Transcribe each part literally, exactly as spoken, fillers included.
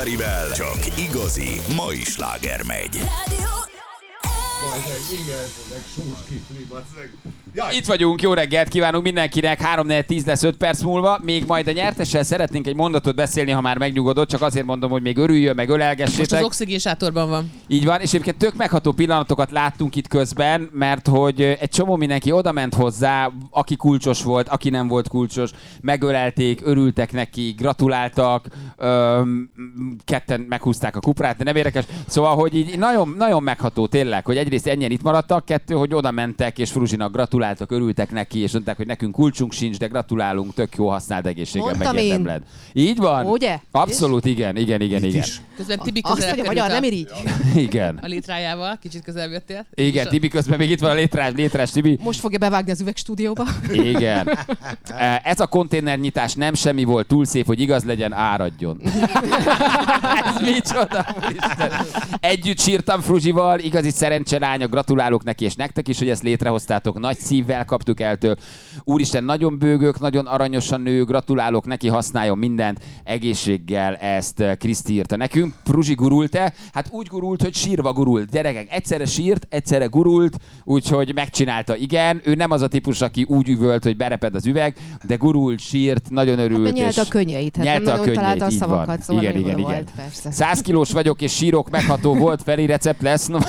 Csak igazi mai sláger megy. Itt vagyunk, jó reggelt kívánunk mindenkinek, három négy tíz lesz öt perc múlva, még majd a nyertessel szeretnénk egy mondatot beszélni, ha már megnyugodott, csak azért mondom, hogy még örüljön, meg ölelgessétek. Most az oxigénsátorban van. Így van, és egyébként tök megható pillanatokat láttunk itt közben, mert hogy egy csomó mindenki odament hozzá, aki kulcsos volt, aki nem volt kulcsos, megölelték, örültek neki, gratuláltak, öm, ketten meghúzták a kuprát, de nem érdekes. Szóval, hogy így nagyon, nagyon megható tényleg, hogy egyrészt ennyien itt maradtak, kettő, hogy oda mentek, és Fruzsinak gratuláltak, örültek neki, és mondták, hogy nekünk kulcsunk sincs, de gratulálunk, tök jó, használd egészséggel, megérdemled. Így van? Ugye? Abszolút, igen, igen, igen, igen. Közben Tibi Azt közelebb mondja, magyar, nem irigy. Igen. a létrájával, kicsit közelebb jöttél. Igen, Tibi közben még itt van a létrás, létrás Tibi. Most fogja bevágni az üvegstúdióba. Igen. Ez a konténernyitás nem semmi volt, túl szép, hogy igaz legyen, áradjon. Ez micsoda, úristen. Együtt sírtam Fruzsival, igazi szerencselánya, gratulálok neki és nektek is, hogy ezt létrehoztátok, nagy szívvel kaptuk el től. Úristen, nagyon bőgök, nagyon aranyosan nő, gratulálok neki, használjon mindent, egészséggel, ezt Kriszti írta nekünk. Fruzsi gurult-e? Hát úgy gurult, hogy sírva gurult. Gyerekek, egyszerre sírt, egyszerre gurult, úgyhogy megcsinálta. Igen, ő nem az a típus, aki úgy üvölt, hogy bereped az üveg, de gurult, sírt, nagyon örült. Hát nyelte a könnyeit, hát nyelte nem a nagyon találta a így szavakat, van. szóval Igen, igen, igen. volt, persze. Száz kilós vagyok és sírok, megható volt, Feri recept lesz. No.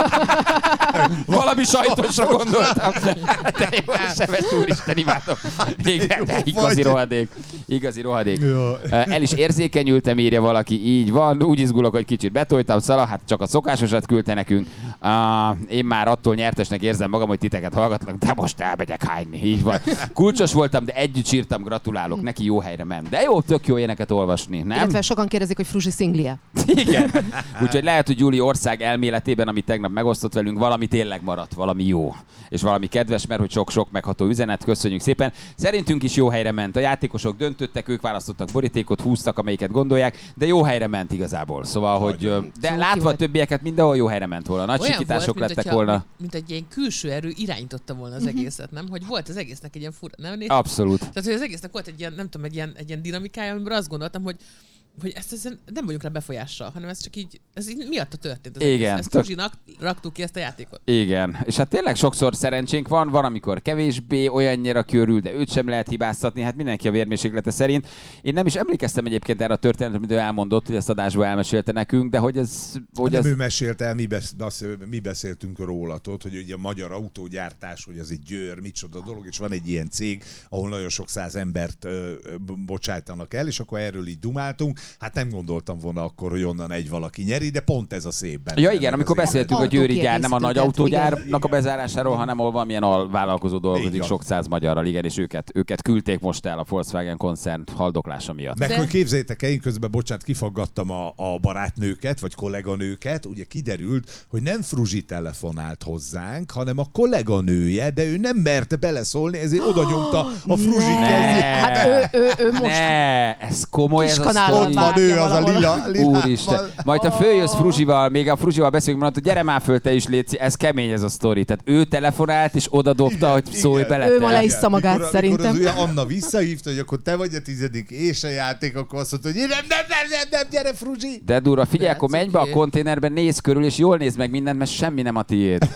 Valami sajtosra gondoltam. De jó, Seves úristen, imádom. Igen, de igazi rohadék. Igazi rohadék. El is érzékenyültem, írja valaki, így van. Úgy izgulok, hogy kicsit betoltam, Szala, hát csak a szokásosat küldte nekünk. Uh, én már attól nyertesnek érzem magam, hogy titeket hallgatlak, de most elmegyek hányni. Így van. Kulcsos voltam, de együtt sírtam, gratulálok. Neki jó helyre ment. De jó, tök jó éneket olvasni, nem? Illetve sokan kérdezik, hogy Fruzsi szinglie. Igen. Úgyhogy lehet, hogy Gyuri ország elméletében, amit tegnap megosztott velünk, valami tényleg maradt, valami jó. És valami kedves, mert hogy sok-sok megható üzenet, köszönjük szépen. Szerintünk is jó helyre ment. A játékosok döntöttek, ők választottak borítékot, húztak, amelyiket gondolják, de jó helyre ment igazából. Szóval, hogy de látva a többieket mindenhol jó helyre ment volna. Nagy olyan sikítások volt, lettek mint volna. Mint, mint egy ilyen külső erő irányította volna az egészet, nem? Hogy volt az egésznek egy ilyen fura, nem? Abszolút. Tehát, hogy az egésznek volt egy ilyen, nem tudom, egy ilyen, egy ilyen dinamikája, amiben azt gondoltam, hogy hogy ezt, ezt nem vagyunk rá befolyással, hanem ez csak így, ez így miatta történt. Ez igen. Ezt Fruzsinak raktuk ki ezt a játékot. Igen. És hát tényleg sokszor szerencsénk van, van, amikor kevésbé, olyannyira körül, de őt sem lehet hibáztatni, hát mindenki a vérmérséklete szerint. Én nem is emlékeztem egyébként erre a történetre, amit ő elmondott, hogy ezt adásban elmesélte nekünk, de hogy ez... Hogy nem ez... ő mesélte el, mi, besz, mi beszéltünk róla, tudod, hogy ugye a magyar autógyártás, hogy az egy győr, micsoda dolog, és van egy ilyen cég, ahol nagyon sok száz embert ö, bocsájtanak el, és akkor erről így dumáltunk. Hát nem gondoltam volna akkor, hogy onnan egy valaki nyeri, de pont ez a szép benne. Ja igen, amikor beszéltünk a győri gyár, nem a nagy autógyárnak igen. a bezárásáról, hanem ahol valamilyen alvállalkozó dolgozik sok száz magyarral, igen, és őket, őket küldték most el a Volkswagen koncern haldoklása miatt. Meg hogy képzeljétek el, én közben, bocsánat, kifaggattam a, a barátnőket, vagy kolléganőket, ugye kiderült, hogy nem Fruzsi telefonált hozzánk, hanem a kolléganője, de ő nem merte beleszólni, ezért oda nyomta a Fruzsi kezét. Hát ő, ő, ő most... Ne, ez komoly, ez a Kiskanálon sztori. Van ő az a lila, lila. Úristen. Majd ha följössz Fruzsival, még a Fruzsival beszélünk, mondod, hogy gyere már föl, te is létszi, ez kemény ez a sztori. Tehát ő telefonált és oda dobta, hogy szólj bele. Ő ma leissza magát, mikor, szerintem. Mikor az Anna visszahívta, hogy akkor te vagy a tizedik és a játék, akkor azt mondta, hogy nem, nem, nem, nem, nem, gyere Fruzsi. De durva, figyelj, De akkor menj cuki. be a konténerben, nézz körül, és jól nézd meg mindent, mert semmi nem a tiéd.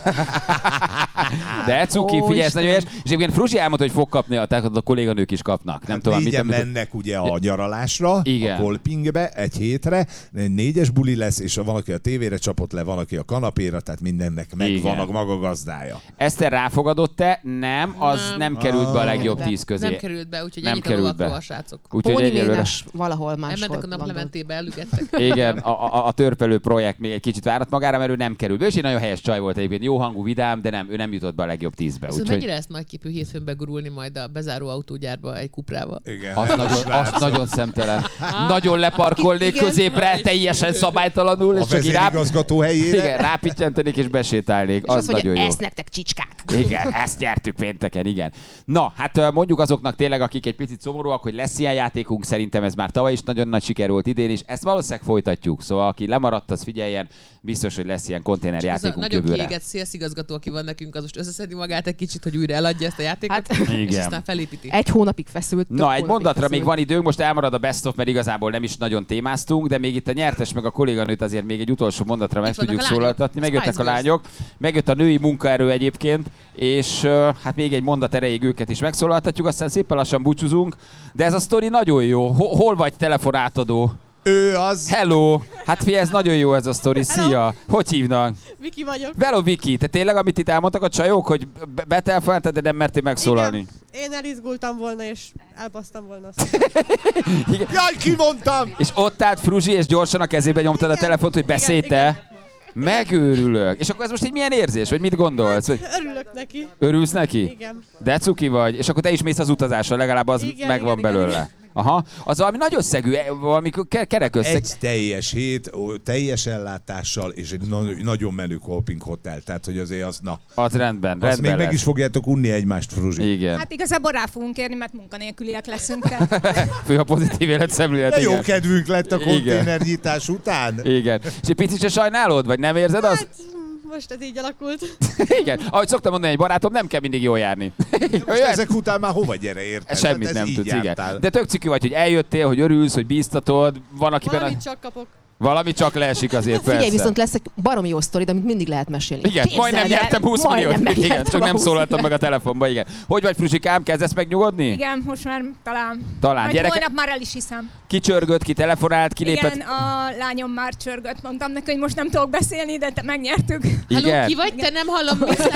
De cuki, Ó, figyelj, ez Isten. nagyon helyes. És egyébként Fruzsi elmondta, hogy fog kapni, a, tehát a kolléganők is kapnak. Nem Hát tudom, mit négyen amit- mennek ugye a nyaralásra, Igen. a Kolpingbe egy hétre, négyes buli lesz, és van, aki a tévére csapott le, van, aki a kanapéra, tehát mindennek megvan Igen. a maga gazdája. Eszter ráfogadott-e? Nem, az nem, Nem. került be a legjobb Ah. tíz közé. Nem került be, úgyhogy Nem ennyit a került lovakról be. a srácok. Úgyhogy egyelőre... Póniménes valahol máshol. Elmentek a London. naplementébe, elügettek. Igen, a, a, a törpelő projekt még egy kicsit várat magára, mert ő nem került be. És egy nagyon helyes csaj volt egyébként, jó hangú, vidám, de nem, ő nem jutott be a legjobb tízbe. Szóval Úgyhogy mennyire ezt nagyképű hétfőn begurulni majd a bezáró autógyárba egy kuprával? Igen. az nagyon, az nagyon szemtelen. Nagyon leparkolnék Igen. középre, teljesen szabálytalanul, A és csak így rá... vezérigazgató helyére. Igen, rápittyentenék és besétálnék. És Az azt mondja, nagyon jó. ezt nektek csicskák. Igen, ezt nyertük pénteken, igen. Na, hát mondjuk azoknak tényleg, akik egy picit szomorúak, hogy lesz ilyen játékunk, szerintem ez már tavaly is nagyon nagy siker volt, idén is. Ezt valószínűleg folytatjuk. Szóval aki lemaradt, az figyeljen, biztos, hogy lesz ilyen konténerjátékunk Nagyon jövőre. kiégett szélszigazgató, aki van nekünk Fruzsink az most összeszedi magát egy kicsit, hogy újra eladja ezt a játékot, Hát- és Igen. aztán felépíti. Egy hónapig feszült. több Na, egy hónapig mondatra feszült. még van időnk, most elmarad a best of, mert igazából nem is nagyon témáztunk, de még itt a nyertes meg a kolléganőt azért még egy utolsó mondatra meg Itt vannak tudjuk a lányok. szólaltatni. Megjöttek Spice a Girls. lányok, megjött a női munkaerő egyébként, és uh, hát még egy mondat erejéig őket is megszólaltatjuk, aztán szépen lassan búcsúzunk, de ez a sztori nagyon jó. Ho- hol vagy telefonátadó? Ő az... Hello! Hát figyelj, ez nagyon jó ez a sztori. Szia! Hogy hívnak? Viki vagyok. Hello, Viki! Te tényleg, amit itt elmondtak a csajok, hogy be- betelefonáltad, de nem mertél megszólalni? Igen. Én elizgultam volna, és elbasztam volna azt. Jaj, kimondtam! És ott állt Fruzsi, és gyorsan a kezébe nyomtad a telefont, hogy beszélj te. Megőrülök. És akkor ez most így milyen érzés, vagy mit gondolsz? Vagy Örülök neki. örülsz neki? Igen. De cuki vagy, és akkor te is mész az utazásra, legalább az Igen, megvan igen, belőle. igen. Aha, az valami nagy összegű, e, valami ke- kerek összeg. Egy teljes hét, ó, teljes ellátással, és egy na- nagyon menő camping hotel. Tehát, hogy azért az, na, Az rendben, azt rendben még meg lesz. is fogjátok unni egymást, Fruzsi. Igen. Hát igazából rá fogunk érni, mert munkanélküliek leszünk. Tehát Fő a pozitív életszemlélet, De jó igen. kedvünk lett a Igen. konténernyitás után. Igen. És egy picit se sajnálod, vagy nem érzed azt? Hát, most ez így alakult. Igen. Ahogy szoktam mondani, egy barátom, nem kell mindig jól járni. Most ezek után már hova gyere, érted? Semmit Hát ez nem így tudsz, jártál. igen. De tök ciki vagy, hogy eljöttél, hogy örülsz, hogy bíztatod, van akiben a... Valamit csak kapok. valami csak leesik azért, persze. Figyelj, viszont lesz egy baromi jó sztori, amit mindig lehet mesélni. Igen, Képzeld majdnem el, nyertem húsz majdnem milliót. Igen, megnyertem csak a nem húsz szólaltam meg a telefonba, igen. Hogy vagy, Fruzsikám, kezdesz megnyugodni? igen, most már talán. Talán. Majd Gyereke, holnap már el is hiszem. ki csörgött, ki telefonált, ki lépett? Igen, a lányom már csörgött. Mondtam neki, hogy most nem tudok beszélni, de te megnyertük. Halló, ki vagy? Te nem hallom, mit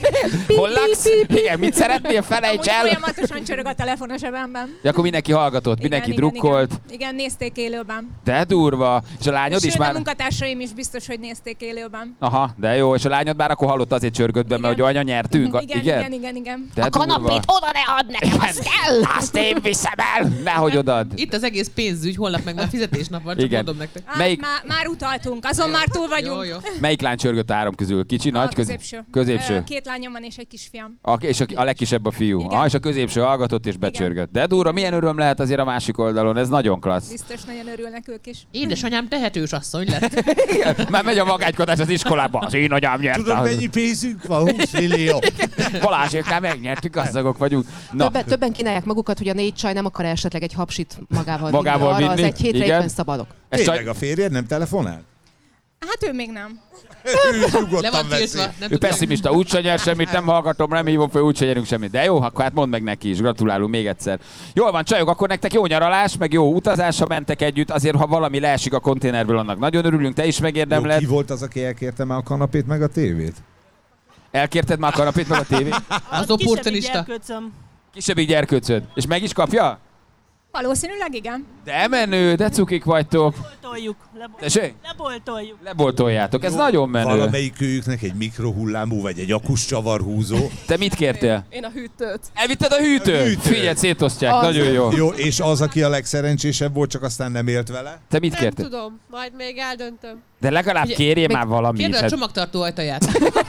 Hol laksz? Igen, mit szeretnél? Felejts Amúgy el! folyamatosan csörög a telefon a zsebemben. Ja, akkor mindenki hallgatott, mindenki igen, drukkolt. Igen, igen, nézték élőben. De durva. És a lányod Sőt, is a már... munkatársaim is biztos, hogy nézték élőben. Aha, de jó. És a lányod már akkor hallott, azért csörgött be, mert hogy Igen. anya nyertünk. A- Igen, igen, igen, igen. De A kanapét oda ne add nekem, azt kell! Azt én viszem el! Nehogy odad. Itt az egész pénzügy, holnap meg már fizetésnap van, csak Igen. mondom nektek. Á, Melyik- már, már utaltunk, azon már túl vagyunk. Jó, jó. Melyik lány csörgött a három közül? Kicsi, A nagy, köz... középső. középső. Ö, Két lányom van és egy kisfiam. A, és a, a legkisebb a fiú. Igen. Ah, és a középső hallgatott és becsörgött. De durva, milyen öröm lehet azért a másik oldalon, ez nagyon klassz. Biztos nagyon örülnek ők is. Édesanyám tehetős asszony lett. Igen, már megy a magánykodás az iskolába. Az én anyám nyerte. Tudod, mennyi pénzünk van? húsz millió. Balázséknál megnyertük, gazdagok vagyunk. Na, Többen, többen kínálják magukat, hogy a négy csaj nem akar esetleg egy hapsit magával, Magával vinni. Arra vinni, az egy hétre igen. éppen szabadok. ez Tényleg csaj... a férjed nem telefonál? Hát ő még nem. Ő Le nyugodtan van veszi. tiltva. Nem Ő tudja. pessimista, úgyse nyer semmit, nem hallgatom, nem hívom fel, úgyse nyerünk semmit. De jó, akkor hát mondd meg neki is, gratulálunk még egyszer. Jól van, csajok, akkor nektek jó nyaralás, meg jó utazás, ha mentek együtt. Azért, ha valami leesik a konténerből, annak nagyon örülünk, te is Jó, megérdemled. ki volt az, aki elkérte már a kanapét meg a tévét? Elkérted már a kanapét meg a tévét? Az opportunista. Kisebbik gyerkőcöd. És meg is kapja? Valószínűleg igen. De menő, de cukik vagytok. Leboltoljuk. Lebo- Tessék? leboltoljuk. Leboltoljátok, ez nagyon menő. Valamelyik őjüknek egy mikrohullámú vagy egy akus csavarhúzó. Te mit kértél? Én a hűtőt. Elvitted a hűtőt? A hűtőt. Figyelj, szétosztják, Az. nagyon jó. Jó, és az, aki a legszerencsésebb volt, csak aztán nem élt vele? Te mit Nem kértél? tudom, majd még eldöntöm. De legalább Ugye, kérjél még már valamit. Kérde a Hát- csomagtartó ajtaját.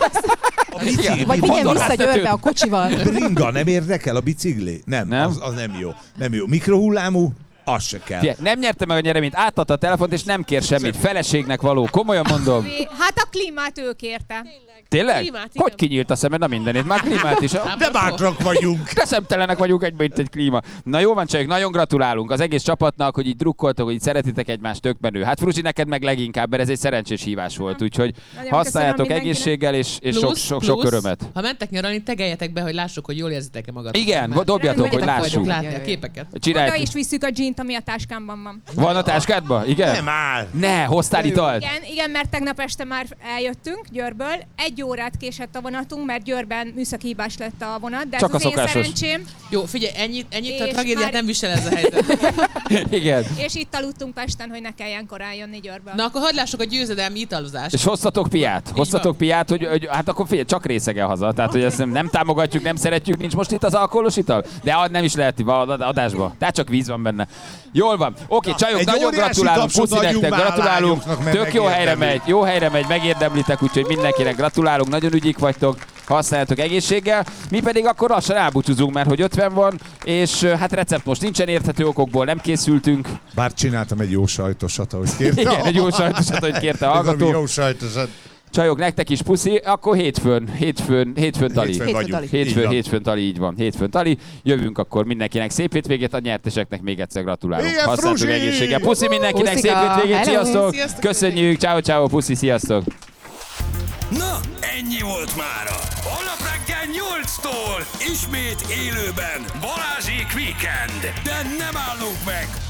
A bicikli. Vagy vigyen Mondd a vissza vezetőt. Győrbe a kocsival. Bringa, nem érdekel a bicikli? Nem, Nem? Az, az nem jó. Nem jó. Mikrohullámú? Az se kell. Figyelj, nem nyerte meg a nyereményt, átadta a telefont, és nem kér semmit. Feleségnek való. Komolyan mondom. Hát a klímát ő kérte. Tényleg? Klímát, igen. Hogy kinyílt a szemed? Na mindenét. Már klímát is. De bátrak vagyunk. De szemtelenek vagyunk egyben, itt egy klíma. Na jó van, csajok, nagyon gratulálunk az egész csapatnak, hogy így drukkoltok, hogy így szeretitek egymást, tök menő. Hát Fruzsi, neked meg leginkább, mert ez egy szerencsés hívás volt, úgyhogy Nagyon használjátok köszönöm egészséggel és, és sok, Plusz, sok, sok plusz, örömet. Ha mentek nyaralni, tegeljetek be, hogy lássuk, hogy jól érzitek-e magatok. Igen, Már dobjatok, hogy tudjátok lássuk. látni a képeket. Oda Csinálj. is visszük a dzsint, ami a táskámban van. Van a táskádban? Igen? Nem áll. Ne, hoztál italt? Igen, igen, mert tegnap este már eljöttünk Győrből. Egy órát késett a vonatunk, mert Győrben műszaki hibás lett a vonat, de Csak ez a az én szokásos. szerencsém. Jó, figyelj, ennyit, ennyit a És tragédiát már- nem visel ez a helyzet. Igen. És itt aludtunk Pesten, hogy ne kelljen korán jönni Győrből. Na akkor hadd lássuk a győzedelmi italozást. És hoztatok piát? Hoztatok van. piát, hogy, hogy hát akkor figyelj, csak részegen haza. Tehát, hogy ezt nem, nem támogatjuk, nem szeretjük, nincs most itt az alkoholos ital? De ad- nem is lehet ad- adásba. Tehát csak víz van benne. Jól van. Oké, csajok, egy nagyon óriási gratulálunk, tapsot puszi adjunk nektek, már gratulálunk. lányoknak, mert Tök jó helyre megérdemlik. megy, jó helyre megy, megérdemlitek, úgyhogy mindenkinek gratulálunk, nagyon ügyik vagytok, használjátok egészséggel. Mi pedig akkor lassan elbúcsúzunk, mert hogy ötven van, és ö, hát recept most nincsen érthető okokból, nem készültünk. Bár csináltam egy jó sajtosat, ahogy kérte. Igen, egy jó sajtosat, hogy kérte a Ez ami hallgató. jó sajtosat. Csajok, nektek is puszi, akkor hétfőn, hétfőn, hétfőn tali. Hétfőn Hétfőn vagyunk. tali. Így Hétfőn, van. hétfőn tali, így van. Hétfőn tali. Jövünk akkor mindenkinek szép hétvégét, a nyerteseknek még egyszer gratulálunk. Igen, Használtuk Fruzsi! egészséggel. Puszi mindenkinek, Puszika! szép hétvégét, Hello! sziasztok! Sziasztok Köszönjük, ciao ciao, puszi, sziasztok! Na, ennyi volt mára. Holnap reggel nyolctól ismét élőben Balázsék Weekend. De nem állunk meg.